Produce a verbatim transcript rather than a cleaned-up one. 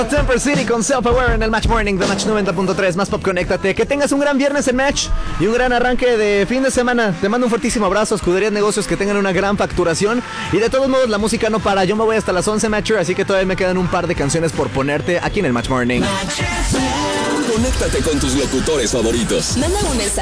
Temper City con Self-Aware en el Match Morning de Match noventa punto tres. Más pop, conéctate. Que tengas un gran viernes en Match y un gran arranque de fin de semana. Te mando un fuertísimo abrazo, Escuderías Negocios, que tengan una gran facturación. Y de todos modos, la música no para. Yo me voy hasta las once, Matcher, así que todavía me quedan un par de canciones por ponerte aquí en el Match Morning. Conéctate con tus locutores favoritos. Manda un mensaje